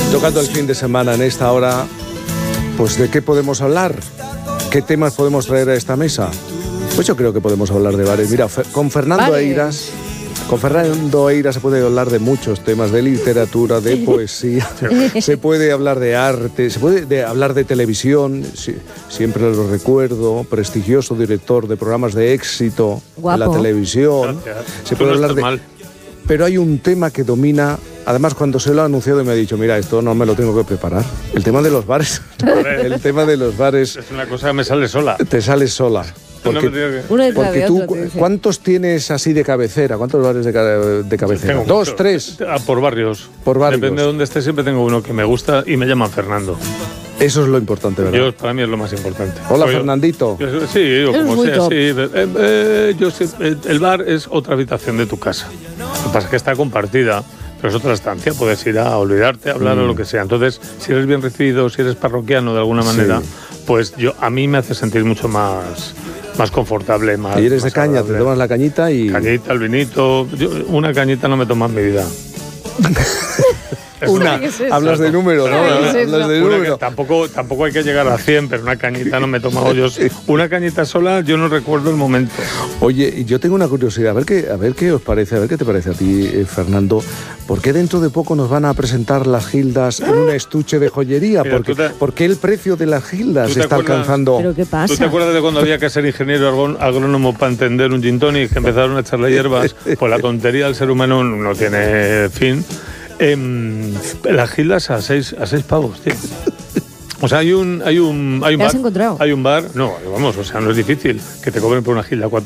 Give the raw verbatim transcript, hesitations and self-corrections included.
Tocando el fin de semana en esta hora, pues ¿de qué podemos hablar? ¿Qué temas podemos traer a esta mesa? Pues yo creo que podemos hablar de bares. Mira, con Fernando Vale. Eiras, con Fernando Eiras se puede hablar de muchos temas, de literatura, de poesía, se puede hablar de arte, se puede de hablar de televisión, sí, siempre lo recuerdo, prestigioso director de programas de éxito Guapo. en la televisión. Gracias. Se Tú puede no hablar estás de... mal. Pero hay un tema que domina, además cuando se lo ha anunciado me ha dicho, mira, esto no me lo tengo que preparar. El tema de los bares, el tema de los bares Es una cosa que me sale sola. te sale sola. No Porque, me tengo que- Uno detrás porque de tú, otro, te dice. ¿cuántos tienes así de cabecera? ¿Cuántos bares de, ca- de cabecera? Tengo ¿Dos, mucho. tres? Ah, por barrios. Por barrios. Depende de dónde esté, siempre tengo uno que me gusta y me llaman Fernando. Eso es lo importante, ¿verdad? Yo, para mí es lo más importante. Hola, Soy yo- Fernandito. yo- sí, o Eres como muy sea, top. sí. Eh, eh, yo sé, eh, el bar es otra habitación de tu casa. Lo que pasa es que está compartida, pero es otra estancia. Puedes ir a olvidarte, a hablar Mm. o lo que sea. Entonces, si eres bien recibido, si eres parroquiano de alguna manera, Sí. pues yo a mí me hace sentir mucho más, más confortable. Más, Y eres de más caña, te agradable. tomas la cañita y... Cañita, el vinito. Yo, una cañita no me toma en mi vida. Es Una, ¿Qué es eso? hablas de número, ¿no? ¿Qué es eso? Hablas de Una número. que tampoco, tampoco hay que llegar a cien, pero una cañita no me he tomado yo. Una cañita sola, yo no recuerdo el momento. Oye, y yo tengo una curiosidad, a ver qué, a ver qué os parece, a ver qué te parece a ti, eh, Fernando. ¿Por qué dentro de poco nos van a presentar las gildas en un estuche de joyería? Mira, Porque, tú te- ¿Por qué el precio de las gildas ¿Tú te está acuerdas? alcanzando? ¿Pero qué pasa? ¿Tú te acuerdas de cuando había que ser ingeniero agrón- agrónomo para entender un gin tonic, que empezaron a echarle hierbas? Pues la tontería del ser humano no tiene fin. Em, las gildas a seis, a seis pavos, tío. O sea, hay un, hay un, hay un ¿Te bar. has encontrado? Hay un bar, no, vamos, o sea, no es difícil que te cobren por una gilda cuatro